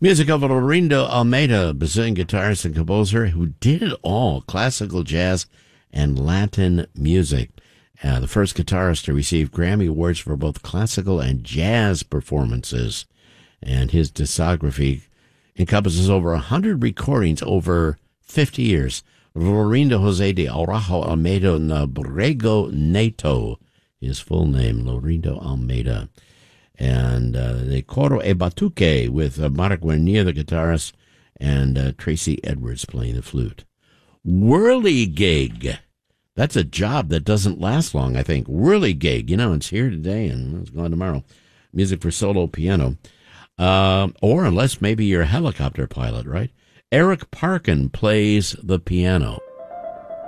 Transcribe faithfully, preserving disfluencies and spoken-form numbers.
Music of Laurindo Almeida, Brazilian guitarist and composer who did it all, classical, jazz, and Latin music. Uh, the first guitarist to receive Grammy Awards for both classical and jazz performances. And his discography encompasses over one hundred recordings over fifty years. Laurindo José de Araujo Almeida Nabrego Neto, his full name, Laurindo Almeida. And uh, the Coro e Batuque with uh, Mark Guarnier, the guitarist, and uh, Tracy Edwards playing the flute. Whirligig. That's a job that doesn't last long, I think. Whirligig. You know, it's here today and it's gone tomorrow. Music for solo piano. Uh, or unless maybe you're a helicopter pilot, right? Eric Parkin plays the piano.